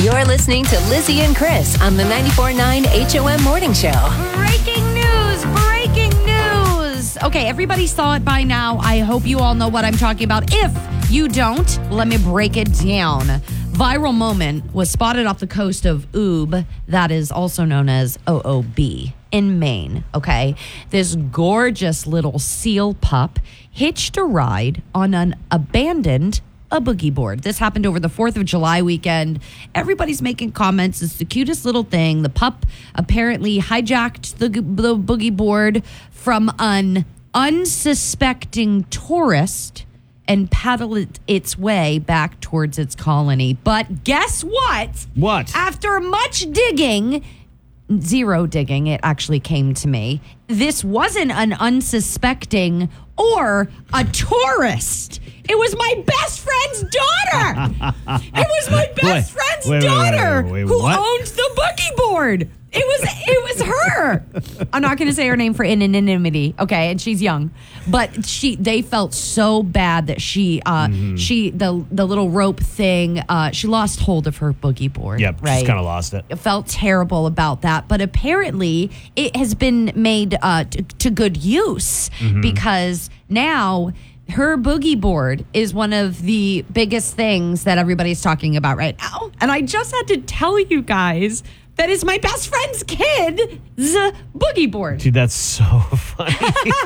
You're listening to Lizzie and Chris on the 94.9 HOM Morning Show. Breaking news! Breaking news! Okay, everybody saw it by now. I hope you all know what I'm talking about. If you don't, let me break it down. Viral moment was spotted off the coast of Oob, that is also known as OOB, in Maine, okay? This gorgeous little seal pup hitched a ride on an abandoned boogie board. This happened over the 4th of July weekend. Everybody's making comments. It's the cutest little thing. The pup apparently hijacked the boogie board from an unsuspecting tourist and paddled its way back towards its colony. But guess what? What? After much digging, zero digging, it actually came to me. This wasn't an unsuspecting or a tourist. It was my best friend's daughter. It was my best friend's daughter who what? owned the boogie board. It was her. I'm not going to say her name for anonymity, okay? And she's young, but they felt so bad that the little rope thing, she lost hold of her boogie board. Yep, right? she's kind of lost it. It felt terrible about that, but apparently it has been made to good use because now her boogie board is one of the biggest things that everybody's talking about right now. And I just had to tell you guys that is my best friend's kid's boogie board. Dude, that's so funny.